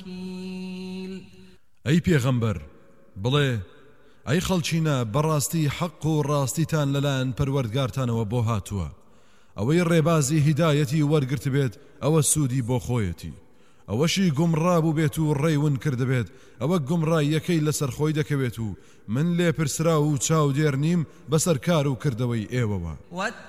وكيل أي پیغمبر بڵێ ئەی خەڵچینە بەڕاستی حەق و ڕاستیتان لەلایەن پەروەردگارتانەوە بۆ هاتووە ئەوەی ڕێبازی هیدایەتی وەرگرت بێت ئەوە سوودی بۆ خۆیەتی ئەوەشی گومڕابوو بێت و ڕێون کرد بێت ئەوە گومڕاییەکەی لەسەر خۆی دەکەوێت و من لێ پرسرا و چاو دێر نیم بەسەر کار و کردەوەی ئێوەوە